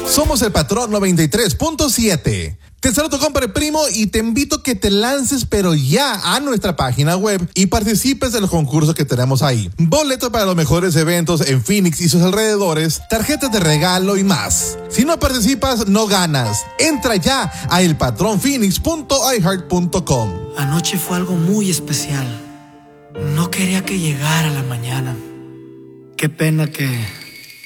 Somos el Patrón 93.7. Te saludo, compadre primo, y te invito a que te lances pero ya a nuestra página web y participes de los concursos que tenemos ahí. Boletos para los mejores eventos en Phoenix y sus alrededores, tarjetas de regalo y más. Si no participas, no ganas. Entra ya a elpatronphoenix.iheart.com. Anoche fue algo muy especial. No quería que llegara la mañana. Qué pena que